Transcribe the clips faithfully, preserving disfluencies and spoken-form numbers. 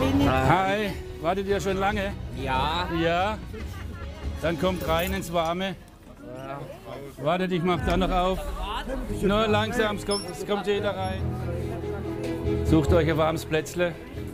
Hi, wartet ihr schon lange? Ja. Ja? Dann kommt rein ins Warme. Wartet, ich mach da noch auf. Nur langsam, es kommt, es kommt jeder rein. Sucht euch ein warmes Plätzle.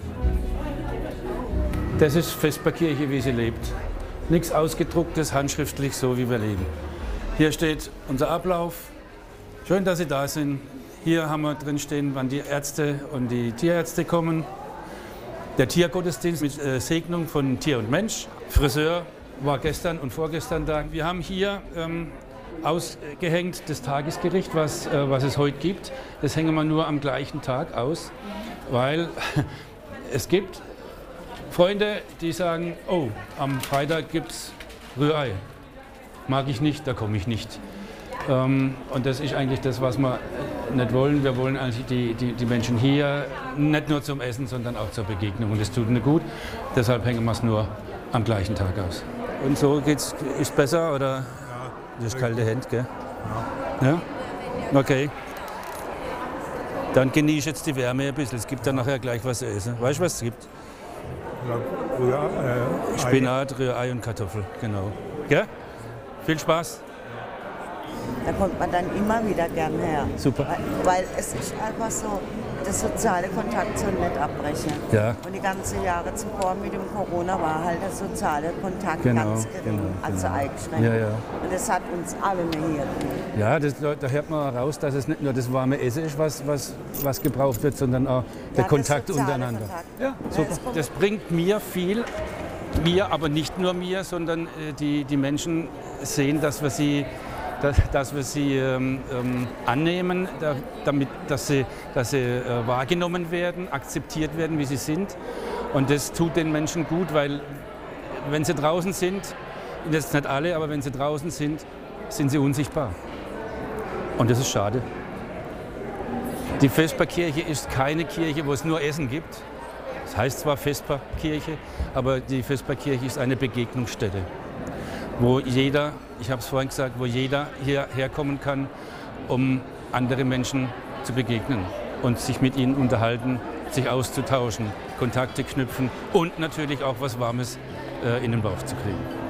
Das ist Vesperkirche, wie sie lebt. Nichts Ausgedrucktes, handschriftlich, so wie wir leben. Hier steht unser Ablauf. Schön, dass Sie da sind. Hier haben wir drin stehen, wann die Ärzte und die Tierärzte kommen. Der Tiergottesdienst mit äh, Segnung von Tier und Mensch. Friseur war gestern und vorgestern da. Wir haben hier ähm, ausgehängt das Tagesgericht, was, äh, was es heute gibt. Das hängen wir nur am gleichen Tag aus, weil es gibt Freunde, die sagen, oh, am Freitag gibt es Rührei. Mag ich nicht, da komme ich nicht. Ähm, und das ist eigentlich das, was wir nicht wollen. Wir wollen eigentlich die, die, die Menschen hier nicht nur zum Essen, sondern auch zur Begegnung. Und das tut ihnen gut. Deshalb hängen wir es nur am gleichen Tag aus. Und so geht's, ist besser, oder? Ja. Das ist kalte Hände, gell? Ja. Ja? Okay. Dann genieße jetzt die Wärme ein bisschen. Es gibt dann nachher gleich was zu essen. Weißt du, was es gibt? Rührei, äh, Spinat, Rührei und Kartoffel, genau. Gell? Viel Spaß. Da kommt man dann immer wieder gern her. Super. Weil, weil es ist einfach so, der soziale Kontakt soll nicht abbrechen. Ja. Und die ganzen Jahre zuvor mit dem Corona war halt der soziale Kontakt Genau, ganz gering, genau, also genau. eingeschränkt. Ja, ja. Und das hat uns alle nehiert. Ja, das, da hört man raus, dass es nicht nur das warme Essen ist, was, was, was gebraucht wird, sondern auch der Ja, Kontakt der soziale untereinander. Kontakt. Ja, super. das kommt- Das bringt mir viel. Mir, aber nicht nur mir, sondern äh, die, die Menschen sehen, dass wir sie, dass, dass wir sie ähm, ähm, annehmen, da, damit, dass sie, dass sie äh, wahrgenommen werden, akzeptiert werden, wie sie sind. Und das tut den Menschen gut, weil wenn sie draußen sind, und das nicht alle, aber wenn sie draußen sind, sind sie unsichtbar. Und das ist schade. Die Vesperkirche ist keine Kirche, wo es nur Essen gibt. Das heißt zwar Vesperkirche, aber die Vesperkirche ist eine Begegnungsstätte, wo jeder, ich habe es vorhin gesagt, wo jeder hierher kommen kann, um andere Menschen zu begegnen und sich mit ihnen unterhalten, sich auszutauschen, Kontakte knüpfen und natürlich auch was Warmes äh, in den Bauch zu kriegen.